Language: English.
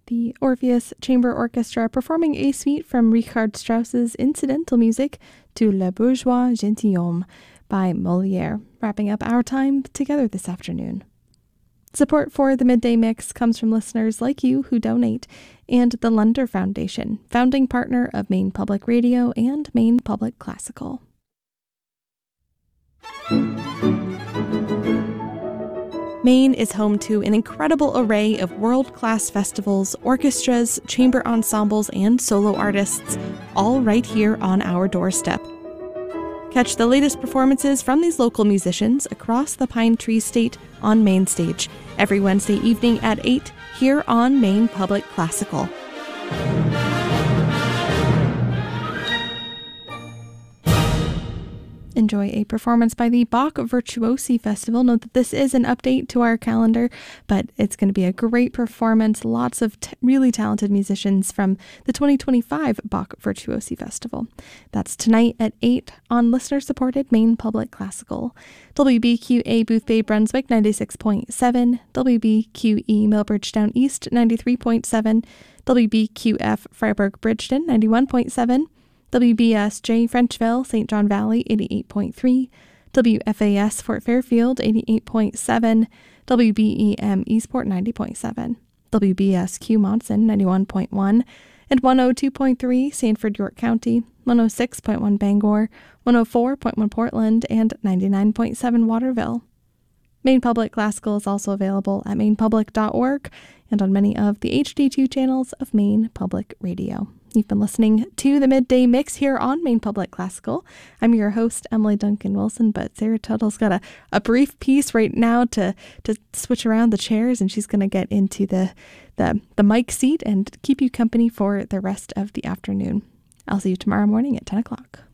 The Orpheus Chamber Orchestra performing a suite from Richard Strauss's incidental music to Le Bourgeois Gentilhomme by Molière, wrapping up our time together this afternoon. Support for the Midday Mix comes from listeners like you who donate, and the Lunder Foundation, founding partner of Maine Public Radio and Maine Public Classical. Maine is home to an incredible array of world-class festivals, orchestras, chamber ensembles, and solo artists, all right here on our doorstep. Catch the latest performances from these local musicians across the Pine Tree State on Main Stage every Wednesday evening at 8 here on Maine Public Classical. Enjoy a performance by the Bach Virtuosi Festival. Note that this is an update to our calendar, but it's going to be a great performance. Lots of really talented musicians from the 2025 Bach Virtuosi Festival. That's tonight at 8 on listener-supported Maine Public Classical. WBQA Boothbay Brunswick 96.7, WBQE Millbridgetown East 93.7, WBQF Freiburg Bridgeton 91.7, WBSJ Frenchville, St. John Valley, 88.3, WFAS Fort Fairfield, 88.7, WBEM Eastport, 90.7, WBSQ Monson, 91.1, and 102.3 Sanford, York County, 106.1 Bangor, 104.1 Portland, and 99.7 Waterville. Maine Public Classical is also available at mainepublic.org and on many of the HD2 channels of Maine Public Radio. You've been listening to the Midday Mix here on Maine Public Classical. I'm your host, Emily Duncan Wilson, but Sarah Tuttle's got a brief piece right now to switch around the chairs, and she's going to get into the mic seat and keep you company for the rest of the afternoon. I'll see you tomorrow morning at 10 o'clock.